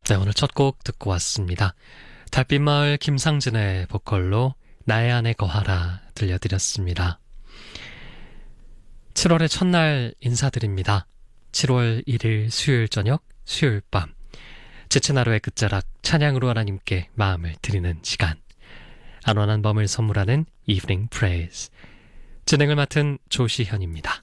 네, 오늘 첫 곡 듣고 왔습니다. 달빛마을 김상진의 보컬로 나의 안에 거하라 들려드렸습니다. 7월의 첫날 인사드립니다. 7월 1일 수요일 저녁, 수요일 밤 지친 하루의 끝자락 찬양으로 하나님께 마음을 드리는 시간, 안원한 밤을 선물하는 Evening Praise, 진행을 맡은 조시현입니다.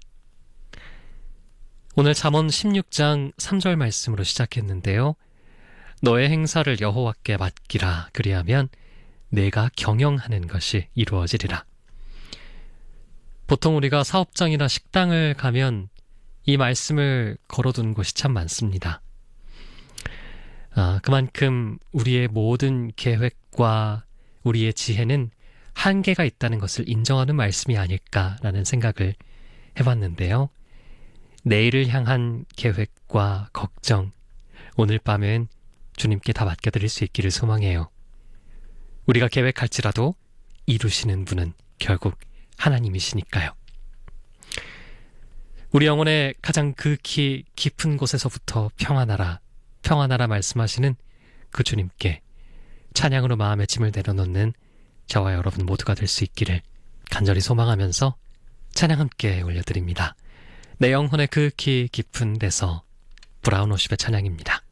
오늘 잠언 16장 3절 말씀으로 시작했는데요. 너의 행사를 여호와께 맡기라, 그리하면 내가 경영하는 것이 이루어지리라. 보통 우리가 사업장이나 식당을 가면 이 말씀을 걸어둔 곳이 참 많습니다. 그만큼 우리의 모든 계획과 우리의 지혜는 한계가 있다는 것을 인정하는 말씀이 아닐까라는 생각을 해봤는데요. 내일을 향한 계획과 걱정, 오늘 밤엔 주님께 다 맡겨드릴 수 있기를 소망해요. 우리가 계획할지라도 이루시는 분은 결국 하나님이시니까요. 우리 영혼의 가장 극히 깊은 곳에서부터 평안하라, 평안하라 말씀하시는 그 주님께 찬양으로 마음의 짐을 내려놓는 저와 여러분 모두가 될 수 있기를 간절히 소망하면서 찬양 함께 올려드립니다. 내 영혼의 극히 깊은 데서 브라운 오십의 찬양입니다.